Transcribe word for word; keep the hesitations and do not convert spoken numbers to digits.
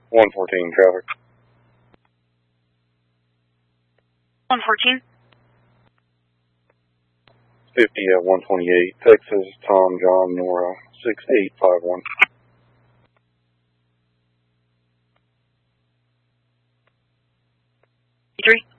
one fourteen traffic. one fourteen. fifty at one twenty-eight, Texas, Tom, John, Nora, six eight five one. Three.